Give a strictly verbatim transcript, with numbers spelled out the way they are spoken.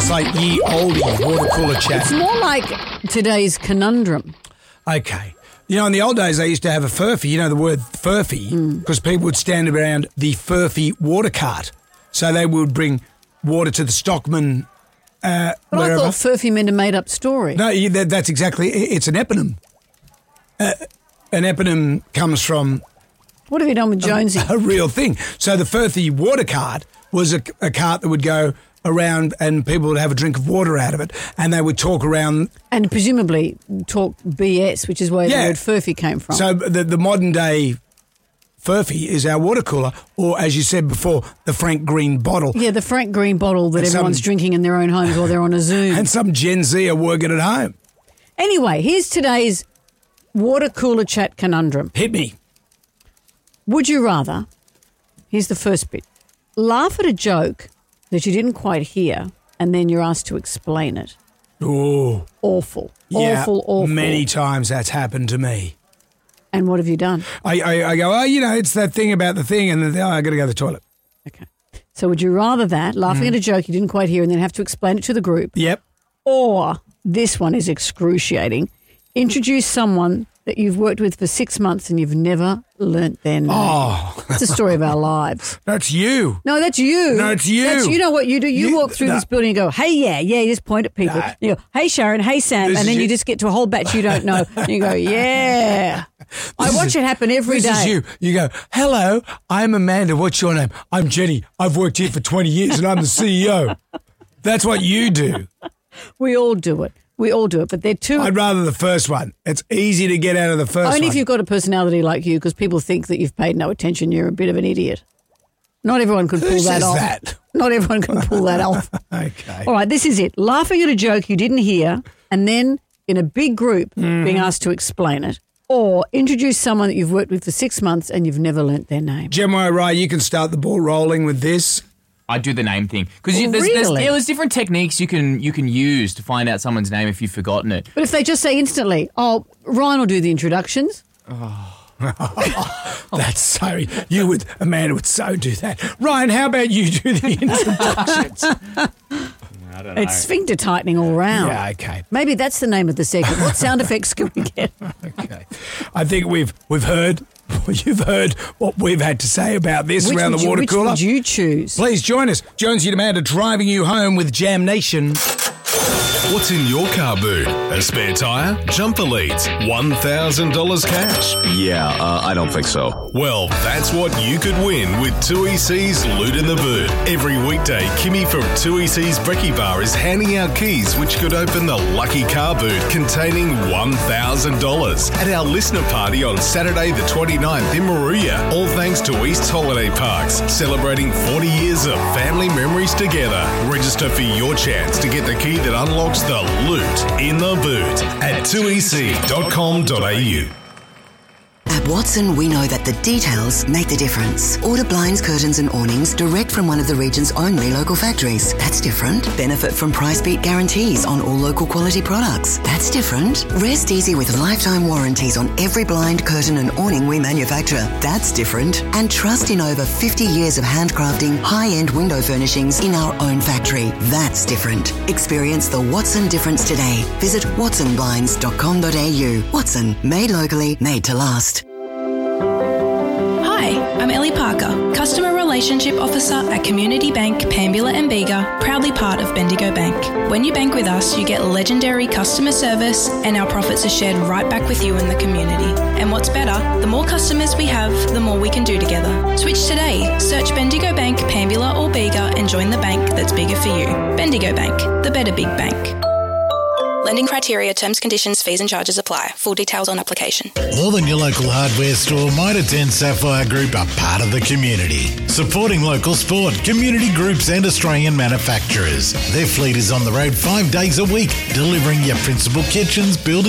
like ye olde water cooler chat. It's more like today's conundrum. Okay. You know, in the old days, they used to have a furphy. You know the word furphy? Because people would stand around the furphy water cart. So they would bring water to the stockman uh, But wherever. I thought furphy meant a made-up story. No, you- that, that's exactly it. It's an eponym. Uh, an eponym comes from What have you done with Jonesy? a real thing. So the furphy water cart was a, a cart that would go around and people would have a drink of water out of it and they would talk around. And presumably talk B S, which is where Yeah. the word furphy came from. So the, the modern day furphy is our water cooler, or as you said before, the Frank Green bottle. yeah, the Frank Green bottle that And some- everyone's drinking in their own homes while they're on a Zoom. And some Gen Z are working at home. Anyway, here's today's water cooler chat conundrum. Hit me. Would you rather, here's the first bit, laugh at a joke that you didn't quite hear and then you're asked to explain it? Oh, Awful. yeah. Awful, awful. Many times that's happened to me. And what have you done? I, I, I go, oh, you know, it's that thing about the thing, and then oh, I got to go to the toilet. Okay. So would you rather that, laughing Mm. at a joke you didn't quite hear and then have to explain it to the group, Yep. or this one is excruciating, introduce someone that you've worked with for six months and you've never learnt their name? Oh, It's the story of our lives. that's you. No, that's you. No, it's you. That's, you know what you do? You, You- walk through no. this building and go, hey, yeah, yeah, you just point at people. No. You go, hey, Sharon, hey, Sam. This And is then you you. just get to a whole batch you don't know. And you go, yeah. I This watch is- it happen every this day. is you. You go, hello, I'm Amanda. What's your name? I'm Jenny. I've worked here for twenty years and I'm the C E O. That's what you do. We all do it. We all do it. But they're too... I'd rather the first one. It's easy to get out of the first Only one. if you've got a personality like you, because people think that you've paid no attention, you're a bit of an idiot. Not everyone can pull Who that says off. that? Not everyone can pull that off. Okay. All right, this is it. Laughing at a joke you didn't hear and then in a big group Mm. being asked to explain it, or introduce someone that you've worked with for six months and you've never learnt their name. Gemma Rye, you can start the ball rolling with this. I do the name thing because Oh, there's, there's, really? yeah, there's different techniques you can you can use to find out someone's name if you've forgotten it. But if they just say instantly, oh, Ryan will do the introductions. That's so, you would, Amanda would so do that. Ryan, how about you do the introductions? I don't know. It's sphincter tightening all round. Yeah, okay. Maybe that's the name of the segment. What sound effects can we get? Okay. I think we've we've heard, you've heard what we've had to say about this Which around would the you- water which cooler. would you choose? Please join us. Jonesy and Amanda driving you home with Jam Nation. What's in your car boot? A spare tyre? Jumper leads? one thousand dollars cash? Yeah, uh, I don't think so. Well, that's what you could win with two E C's Loot in the Boot. Every weekday, Kimmy from two E C's Brekkie Bar is handing out keys which could open the lucky car boot containing one thousand dollars at our listener party on Saturday the twenty-ninth in Moruya, all thanks to East Holiday Parks, celebrating forty years of family memories together. Register for your chance to get the key that unlocks the loot in the boot at two e c dot com dot a u. At Watson, we know that the details make the difference. Order blinds, curtains and awnings direct from one of the region's only local factories. That's different. Benefit from price beat guarantees on all local quality products. That's different. Rest easy with lifetime warranties on every blind, curtain and awning we manufacture. That's different. And trust in over fifty years of handcrafting high-end window furnishings in our own factory. That's different. Experience the Watson difference today. Visit watson blinds dot com dot a u. Watson, made locally, made to last. Hi, I'm Ellie Parker, Customer Relationship Officer at Community Bank, Pambula and Bega, proudly part of Bendigo Bank. When you bank with us, you get legendary customer service and our profits are shared right back with you in the community. And what's better, the more customers we have, the more we can do together. Switch today. Search Bendigo Bank, Pambula or Bega and join the bank that's bigger for you. Bendigo Bank, the better big bank. Lending criteria, terms, conditions, fees and charges apply. Full details on application. More than your local hardware store, Mitre ten Sapphire Group are part of the community. Supporting local sport, community groups and Australian manufacturers. Their fleet is on the road five days a week, delivering your principal kitchens, building